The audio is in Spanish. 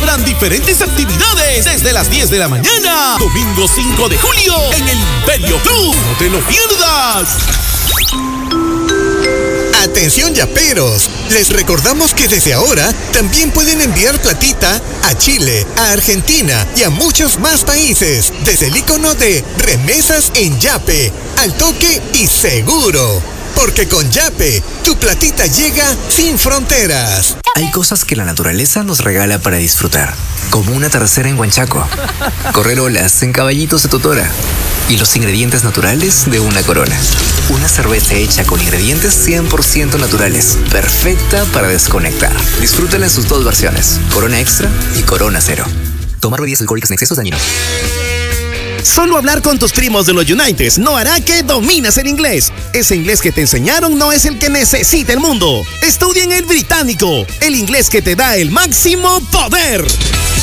celebran diferentes actividades desde las 10 de la mañana. Domingo 5 de julio en el Imperio Club. No te lo pierdas. Atención yaperos, les recordamos que desde ahora también pueden enviar platita a Chile, a Argentina y a muchos más países desde el icono de remesas en Yape, al toque y seguro. Porque con Yape, tu platita llega sin fronteras. Hay cosas que la naturaleza nos regala para disfrutar, como una tercera en Huanchaco, correr olas en caballitos de Totora y los ingredientes naturales de una Corona. Una cerveza hecha con ingredientes 100% naturales, perfecta para desconectar. Disfrútala en sus dos versiones, Corona Extra y Corona Cero. Tomar bebidas alcohólicas en exceso es dañino. Solo hablar con tus primos de los Uniteds no hará que domines el inglés. Ese inglés que te enseñaron no es el que necesita el mundo. Estudia en el británico, el inglés que te da el máximo poder.